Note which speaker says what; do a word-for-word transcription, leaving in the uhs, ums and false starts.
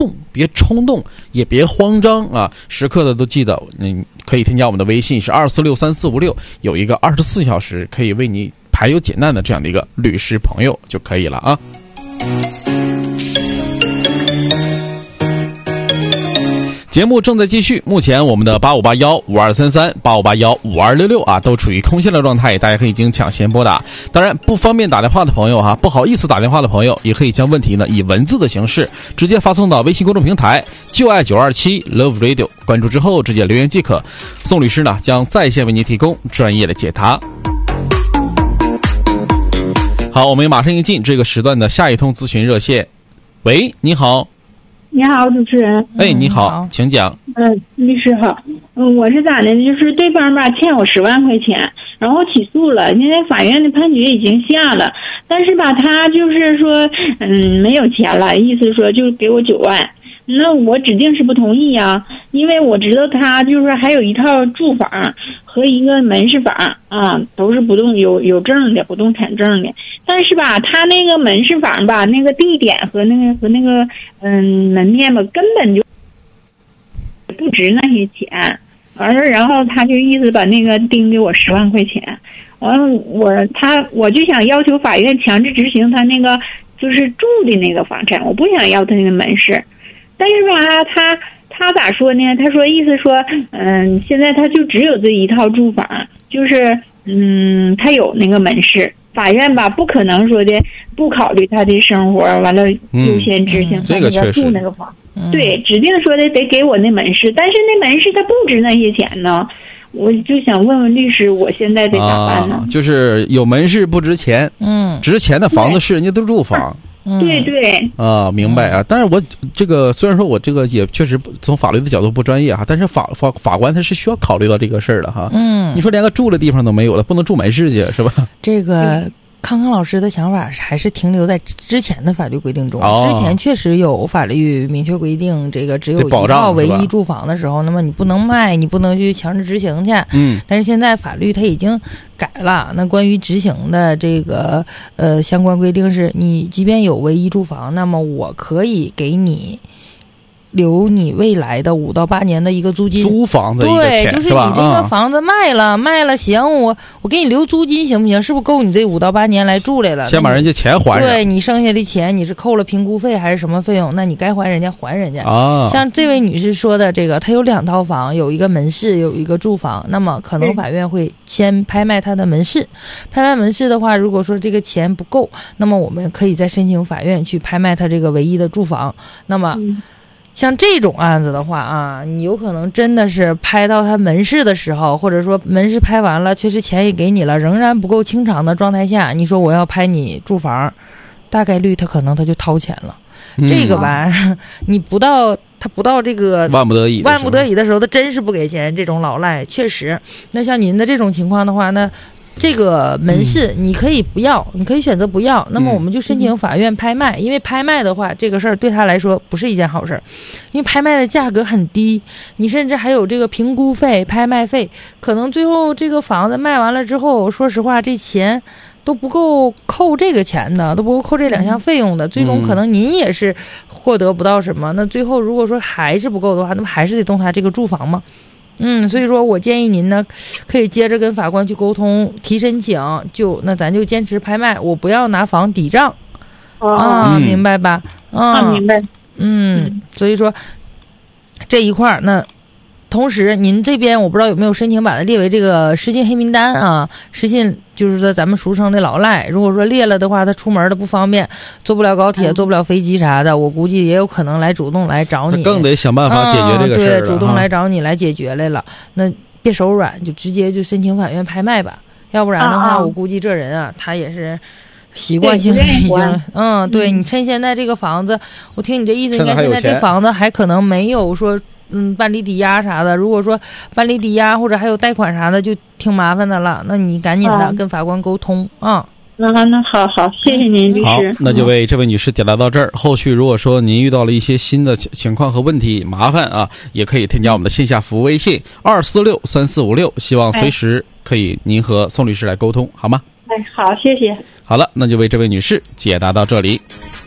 Speaker 1: 别冲动，也别慌张啊！时刻的都记得，嗯，可以添加我们的微信是二四六三四五六，有一个二十四小时可以为你排忧解难的这样的一个律师朋友就可以了啊。节目正在继续，目前我们的八五八幺五二三三、八五八幺五二六六啊，都处于空线的状态，大家可以已经抢先拨打。当然，不方便打电话的朋友哈，不好意思打电话的朋友，也可以将问题呢以文字的形式直接发送到微信公众平台就爱九二七 Love Radio， 关注之后直接留言即可。宋律师呢将在线为您提供专业的解答。好，我们马上迎进这个时段的下一通咨询热线。喂，你好。
Speaker 2: 你好，主持人。
Speaker 1: 哎，你好，请讲。
Speaker 2: 嗯，律师好。嗯，我是咋的？就是对方吧欠我十万块钱，然后起诉了，现在法院的判决已经下了，但是吧，他就是说，嗯，没有钱了，意思说就给我九万。那我指定是不同意呀，因为我知道他就是还有一套住房和一个门市房啊，都是不动有有证的，不动产证的。但是吧，他那个门市房吧，那个地点和那个和那个嗯门面吧，根本就不值那些钱。完了，然后他就意思把那个盯给我十万块钱。完了，我他我就想要求法院强制执行他那个就是住的那个房产，我不想要他那个门市。但是吧，他他咋说呢？他说意思说，嗯，现在他就只有这一套住房，就是嗯，他有那个门市。法院吧不可能说的不考虑他的生活，完了优先执行他那个住那个房。
Speaker 1: 嗯嗯、
Speaker 2: 对，指定说的得给我那门市，但是那门市他不值那些钱呢。我就想问问律师，我现在得咋办呢？
Speaker 1: 啊、就是有门市不值钱，嗯，值钱的房子是人家都住房。
Speaker 2: 对对
Speaker 1: 啊，明白啊。但是我这个虽然说我这个也确实从法律的角度不专业哈，但是法法法官他是需要考虑到这个事儿的哈。嗯，你说连个住的地方都没有了，不能住门市去是吧？
Speaker 3: 这个康康老师的想法还是停留在之前的法律规定中。哦、之前确实有法律明确规定，这个只有一套唯一住房的时候，那么你不能卖，你不能去强制执行去。嗯，但是现在法律它已经改了，那关于执行的这个呃相关规定是，你即便有唯一住房，那么我可以给你留你未来的五到八年的一个租金，
Speaker 1: 租房子一个钱，
Speaker 3: 对，就是你这个房子卖了，嗯、卖了行，我我给你留租金行不行？是不是够你这五到八年来住来了？
Speaker 1: 先把人家钱还上。
Speaker 3: 对，你剩下的钱你是扣了评估费还是什么费用？那你该还人家还人家啊。像这位女士说的这个，她有两套房，有一个门市，有一个住房，那么可能法院会先拍卖她的门市。拍卖门市的话，如果说这个钱不够，那么我们可以再申请法院去拍卖她这个唯一的住房。那么。嗯，像这种案子的话啊，你有可能真的是拍到他门市的时候，或者说门市拍完了，确实钱也给你了，仍然不够清偿的状态下，你说我要拍你住房，大概率他可能他就掏钱了。嗯、这个吧，你不到他不到这个
Speaker 1: 万不得已
Speaker 3: 万不得已的时候，他真是不给钱，这种老赖确实。那像您的这种情况的话，那这个门市你可以不要，你可以选择不要，那么我们就申请法院拍卖。因为拍卖的话，这个事儿对他来说不是一件好事儿，因为拍卖的价格很低，你甚至还有这个评估费、拍卖费，可能最后这个房子卖完了之后，说实话这钱都不够扣这个钱的，都不够扣这两项费用的，最终可能您也是获得不到什么。那最后如果说还是不够的话，那么还是得动他这个住房嘛。嗯，所以说我建议您呢，可以接着跟法官去沟通，提申请，就那咱就坚持拍卖，我不要拿房抵账。
Speaker 2: 哦、
Speaker 3: 啊，明白吧？
Speaker 2: 啊，明白。
Speaker 3: 嗯，所以说这一块儿那。同时您这边我不知道有没有申请把它列为这个失信黑名单啊，失信就是说咱们俗称的老赖，如果说列了的话，他出门的不方便，坐不了高铁、嗯、坐不了飞机啥的，我估计也有可能来主动来找你，
Speaker 1: 更得想办法解决这个事儿、
Speaker 3: 嗯、对，主动来找你来解决来了。那别手软，就直接就申请法院拍卖吧，要不然的话、啊、我估计这人啊他也是习惯性的已经嗯，对，你趁现在这个房子，我听你这意思，应该现在这房子还可能没有说嗯，办理抵押啥的，如果说办理抵押或者还有贷款啥的，就挺麻烦的了。那你赶紧的、啊、跟法官沟通啊。
Speaker 2: 那那好好，谢谢您律师。
Speaker 1: 好，那就为这位女士解答到这儿。后续如果说您遇到了一些新的情况和问题，麻烦啊，也可以添加我们的线下服务微信二四六三四五六，希望随时可以您和宋律师来沟通，好吗？
Speaker 2: 哎，好，谢谢。
Speaker 1: 好了，那就为这位女士解答到这里。